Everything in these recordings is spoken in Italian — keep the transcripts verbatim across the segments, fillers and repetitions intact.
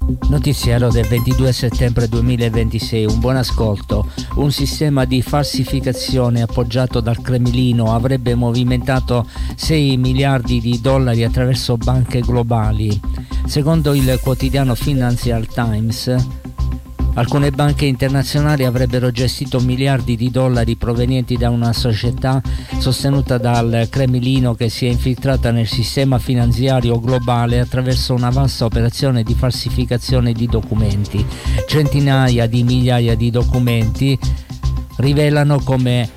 Notiziario del ventidue settembre duemilaventisei, un buon ascolto. Un sistema di falsificazione appoggiato dal Cremlino avrebbe movimentato sei miliardi di dollari attraverso banche globali. Secondo il quotidiano Financial Times, alcune banche internazionali avrebbero gestito miliardi di dollari provenienti da una società sostenuta dal Cremlino che si è infiltrata nel sistema finanziario globale attraverso una vasta operazione di falsificazione di documenti. Centinaia di migliaia di documenti rivelano come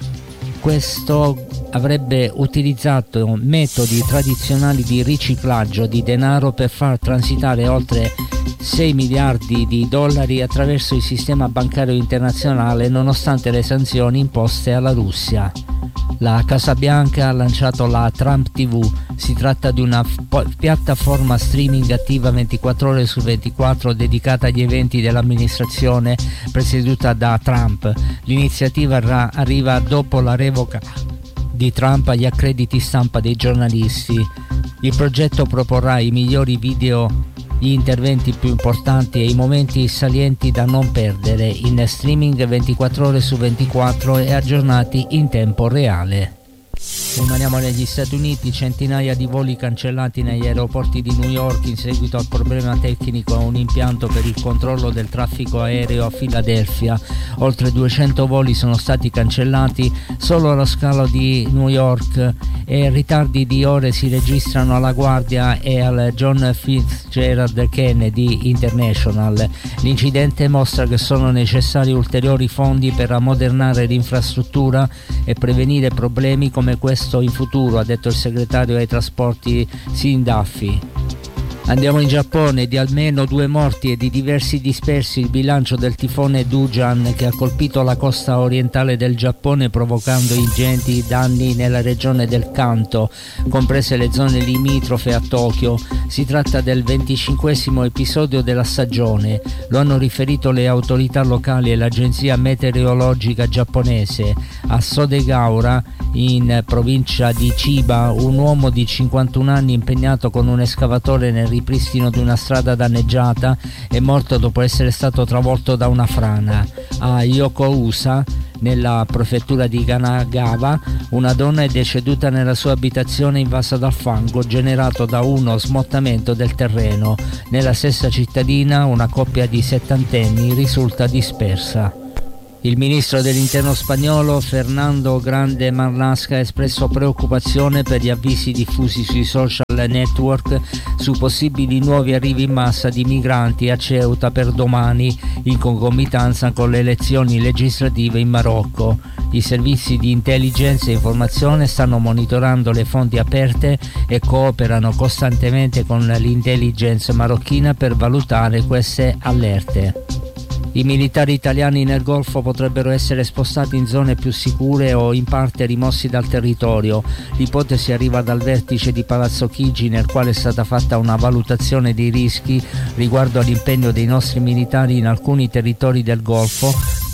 questo avrebbe utilizzato metodi tradizionali di riciclaggio di denaro per far transitare oltre sei miliardi di dollari attraverso il sistema bancario internazionale nonostante le sanzioni imposte alla Russia. La Casa Bianca ha lanciato la Trump tivù. Si tratta di una f- piattaforma streaming attiva ventiquattro ore su ventiquattro dedicata agli eventi dell'amministrazione presieduta da Trump. L'iniziativa ra- arriva dopo la revoca di Trump agli accrediti stampa dei giornalisti. Il progetto proporrà i migliori video, gli interventi più importanti e i momenti salienti da non perdere in streaming ventiquattro ore su ventiquattro e aggiornati in tempo reale. Rimaniamo negli Stati Uniti. Centinaia di voli cancellati negli aeroporti di New York in seguito al problema tecnico a un impianto per il controllo del traffico aereo a Filadelfia. Oltre duecento voli sono stati cancellati solo allo scalo di New York e ritardi di ore si registrano alla Guardia e al John Fitzgerald Kennedy International. L'incidente mostra che sono necessari ulteriori fondi per ammodernare l'infrastruttura e prevenire problemi come questo in futuro, ha detto il segretario ai trasporti Sean Duffy. Andiamo in Giappone. Di almeno due morti e di diversi dispersi il bilancio del tifone Dujan che ha colpito la costa orientale del Giappone provocando ingenti danni nella regione del Kanto, comprese le zone limitrofe a Tokyo. Si tratta del venticinquesimo episodio della stagione, lo hanno riferito le autorità locali e l'agenzia meteorologica giapponese. A Sodegaura, in provincia di Chiba, un uomo di cinquantuno anni impegnato con un escavatore nel ripristino di una strada danneggiata è morto dopo essere stato travolto da una frana. A Yokosuka, nella prefettura di Kanagawa, una donna è deceduta nella sua abitazione invasa dal fango generato da uno smottamento del terreno. Nella stessa cittadina una coppia di settantenni risulta dispersa. Il ministro dell'interno spagnolo Fernando Grande Marlaska ha espresso preoccupazione per gli avvisi diffusi sui social network su possibili nuovi arrivi in massa di migranti a Ceuta per domani, in concomitanza con le elezioni legislative in Marocco. I servizi di intelligence e informazione stanno monitorando le fonti aperte e cooperano costantemente con l'intelligence marocchina per valutare queste allerte. I militari italiani nel Golfo potrebbero essere spostati in zone più sicure o in parte rimossi dal territorio. L'ipotesi arriva dal vertice di Palazzo Chigi, nel quale è stata fatta una valutazione dei rischi riguardo all'impegno dei nostri militari in alcuni territori del Golfo,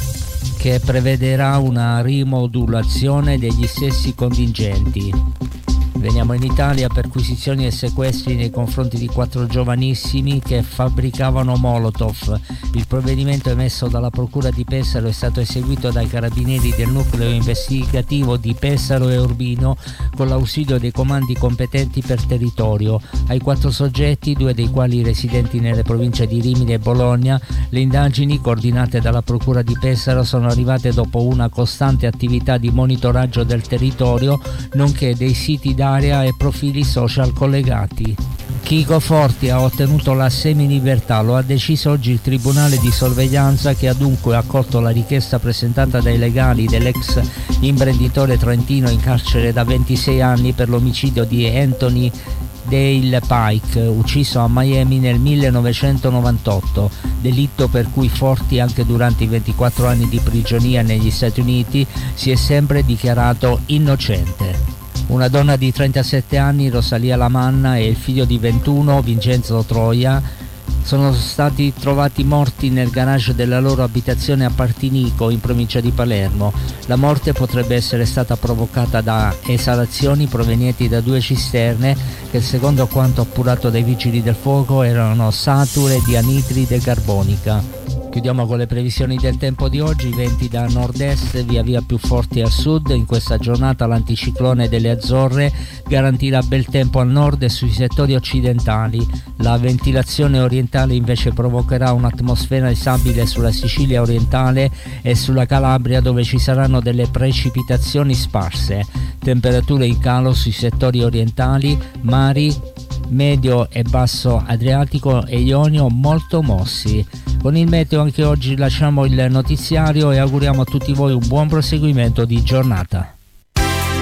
che prevederà una rimodulazione degli stessi contingenti. Veniamo in Italia. Perquisizioni e sequestri nei confronti di quattro giovanissimi che fabbricavano Molotov. Il provvedimento emesso dalla Procura di Pesaro è stato eseguito dai carabinieri del nucleo investigativo di Pesaro e Urbino con l'ausilio dei comandi competenti per territorio. Ai quattro soggetti, due dei quali residenti nelle province di Rimini e Bologna, le indagini coordinate dalla Procura di Pesaro sono arrivate dopo una costante attività di monitoraggio del territorio, nonché dei siti d'area e profili social collegati. Chico Forti ha ottenuto la semilibertà, lo ha deciso oggi il Tribunale di Sorveglianza, che ha dunque accolto la richiesta presentata dai legali dell'ex imprenditore trentino in carcere da ventisei anni per l'omicidio di Anthony Dale Pike, ucciso a Miami nel millenovecentonovantotto, delitto per cui Forti, anche durante i ventiquattro anni di prigionia negli Stati Uniti, si è sempre dichiarato innocente. Una donna di trentasette anni, Rosalia Lamanna, e il figlio di ventuno, Vincenzo Troia, sono stati trovati morti nel garage della loro abitazione a Partinico, in provincia di Palermo. La morte potrebbe essere stata provocata da esalazioni provenienti da due cisterne che, secondo quanto appurato dai vigili del fuoco, erano sature di anidride carbonica. Chiudiamo con le previsioni del tempo di oggi. Venti da nord-est via via più forti al sud. In questa giornata l'anticiclone delle Azzorre garantirà bel tempo al nord e sui settori occidentali. La ventilazione orientale invece provocherà un'atmosfera stabile sulla Sicilia orientale e sulla Calabria, dove ci saranno delle precipitazioni sparse. Temperature in calo sui settori orientali, mari medio e basso Adriatico e Ionio molto mossi. Con il meteo anche oggi lasciamo il notiziario e auguriamo a tutti voi un buon proseguimento di giornata.